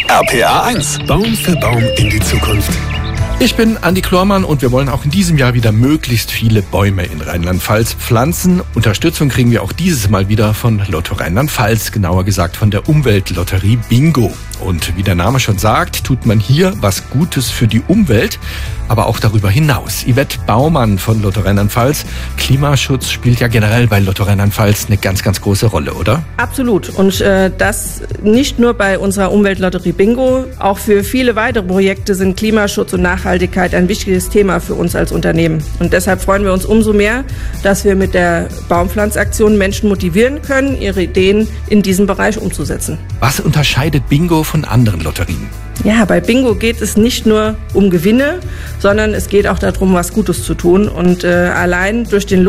RPA 1. Baum für Baum in die Zukunft. Ich bin Andi Klormann und wir wollen auch in diesem Jahr wieder möglichst viele Bäume in Rheinland-Pfalz pflanzen. Unterstützung kriegen wir auch dieses Mal wieder von Lotto Rheinland-Pfalz, genauer gesagt von der Umweltlotterie Bingo. Und wie der Name schon sagt, tut man hier was Gutes für die Umwelt, aber auch darüber hinaus. Yvette Baumann von Lotto Rheinland-Pfalz. Klimaschutz spielt ja generell bei Lotto Rheinland-Pfalz eine ganz, ganz große Rolle, oder? Absolut. Und das nicht nur bei unserer Umweltlotterie Bingo. Auch für viele weitere Projekte sind Klimaschutz und Nachhaltigkeit ein wichtiges Thema für uns als Unternehmen. Und deshalb freuen wir uns umso mehr, dass wir mit der Baumpflanzaktion Menschen motivieren können, ihre Ideen in diesem Bereich umzusetzen. Was unterscheidet Bingo von anderen Lotterien? Ja, bei Bingo geht es nicht nur um Gewinne, sondern es geht auch darum, was Gutes zu tun. Und allein durch den